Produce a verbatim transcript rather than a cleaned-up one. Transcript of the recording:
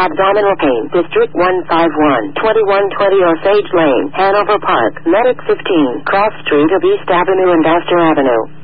abdominal pain, District one five one, twenty-one twenty Osage Lane, Hanover Park, Medic fifteen, Cross Street of East Avenue and Astor Avenue.